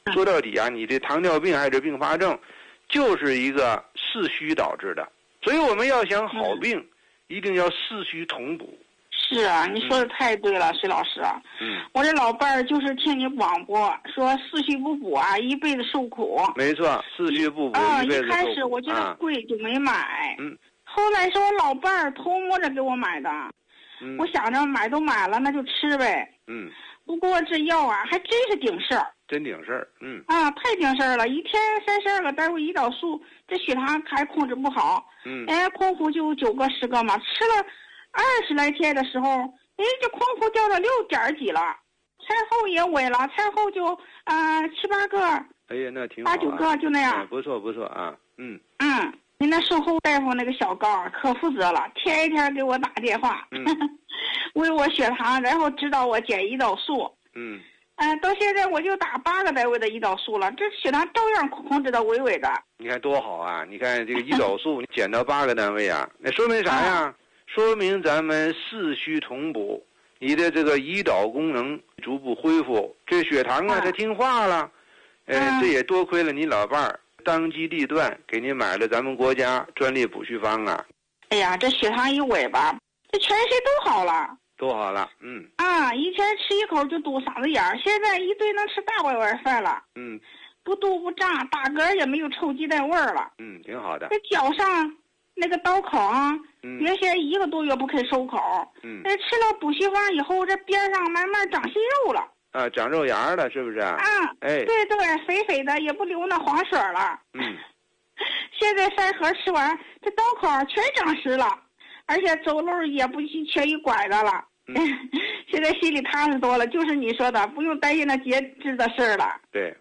说到底啊，你这糖尿病还是并发症，就是一个四虚导致的。所以我们要想好病，一定要四虚同补。 是啊，你说的太对了，徐老师。我这老伴儿就是听你广播说四虚不补啊，一辈子受苦。 没错，四虚不补一辈子受苦。 一开始我觉得贵就没买，后来是我老伴儿偷摸着给我买的。我想着买都买了，那就吃呗。不过这药啊，还真是顶事儿。 真顶事儿。 太顶事儿了！一天32个单位胰岛素，这血糖还控制不好。空腹就9个10个嘛，吃了20来天的时候，这空腹掉到6点几了，餐后也稳了，餐后就7、8个。 哎呀，那挺好、啊。 8、9个就那样。 不错不错啊。 您那售后大夫那个小高可负责了，天天给我打电话，为我血糖，然后指导我减胰岛素。到现在我就打8个单位的胰岛素了，这血糖照样控制到稳稳的。 你看多好啊！你看这个胰岛素你减到8个单位啊，那说明啥呀？说明咱们四虚同补，你的这个胰岛功能逐步恢复，这血糖啊它听话了。这也多亏了你老伴儿当机立断给您买了咱们国家专利补虚方啊。 哎呀，这血糖一稳吧，这全身都好了。 都好了。 以前吃一口就堵嗓子眼儿，现在一顿能吃大碗饭了。不肚不胀，打嗝也没有臭鸡蛋味儿了。 挺好的。 这脚上那个刀口啊，原先1个多月不肯收口。吃了补虚方以后，这边上慢慢长息肉了。 长肉芽了，是不是？ 对对，肥肥的，也不流那黄水了。现在3盒吃完，这刀口全长实了，而且走路也不缺一拐的了。现在心里踏实多了，就是你说的，不用担心那节制的事儿了。 对，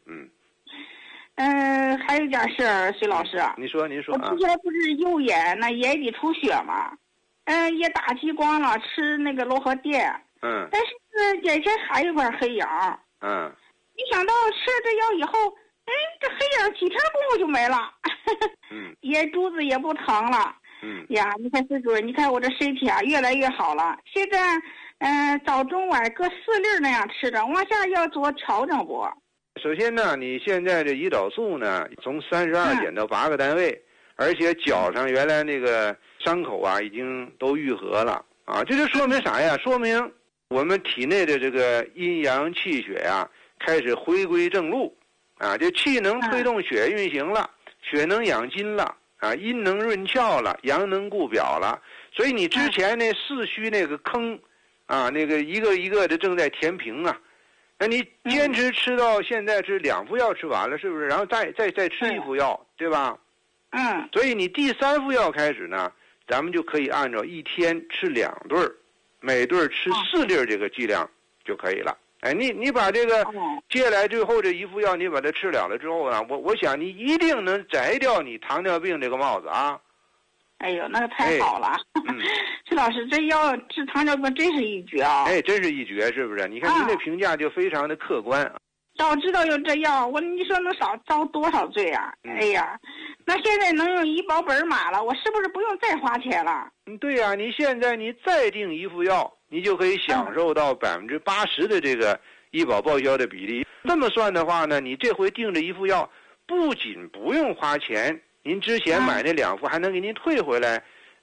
还有一件事儿，徐老师。你说啊。 我之前不是右眼那眼底出血吗？也打激光了，吃那个罗和电。但是眼前还有块黑影。没想到吃了这药以后，这黑影几天功夫就没了。眼珠子也不疼了。呀，你看孙主任，你看我这身体啊越来越好了。现在早中晚各4粒那样吃着，往下要做调整不？ 首先呢，你现在这胰岛素呢从32减到8个单位，而且脚上原来那个伤口啊已经都愈合了啊，这就说明啥呀？说明我们体内的这个阴阳气血呀开始回归正路啊，这气能推动血运行了，血能养筋了啊，阴能润窍了，阳能固表了，所以你之前那四虚那个坑啊，那个一个一个的正在填平啊。那你坚持吃到现在是2副药吃完了，是不是？然后再吃1副药，对吧？所以你第3副药开始呢，咱们就可以按照1天吃2顿，每顿吃4粒这个剂量就可以了。你把这个接下来最后这1副药你把它吃了之后呢，我想你一定能摘掉你糖尿病这个帽子啊。 哎呦，那个太好了！徐老师，这药治糖尿病真是一绝啊！ 真是一绝，是不是？你看您这评价就非常的客观。 早知道有这药，你说能少遭多少罪啊？哎呀，那现在能用医保本码了，我是不是不用再花钱了？ 对呀，你现在你再订1副药，你就可以享受到80%的这个医保报销的比例。这么算的话呢，你这回订这1副药，不仅不用花钱。您之前买那2副还能给您退回来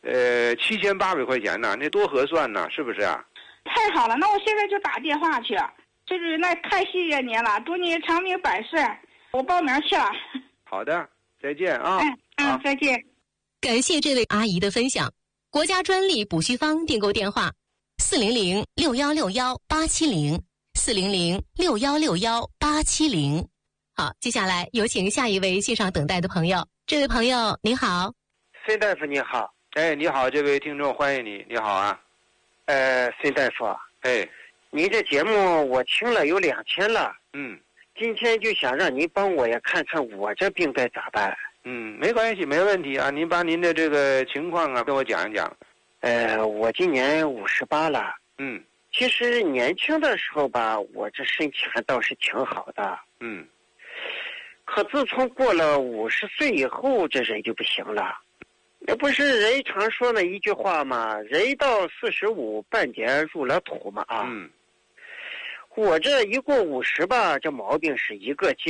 ，7800块钱呢，那多合算呢，是不是啊？ 太好了，那我现在就打电话去。那太谢谢您了，祝您长命百岁，我报名去了。 好的，再见啊。 再见。 感谢这位阿姨的分享。国家专利补虚方订购电话：400-6161-870，400-6161-870。好，接下来有请下一位线上等待的朋友。这位朋友您好。 孙大夫你好。 你好，这位听众欢迎你。你好啊。 孙大夫。您这节目我听了有2天了。今天就想让您帮我也看看我这病该咋办。 没关系，没问题啊。您把您的这个情况啊跟我讲一讲。 我今年58了。其实年轻的时候吧，我这身体还倒是挺好的。可自从过了50岁以后，这人就不行了。那不是人常说那一句话吗？人到45半点入了土嘛啊。我这一过50吧，这毛病是一个接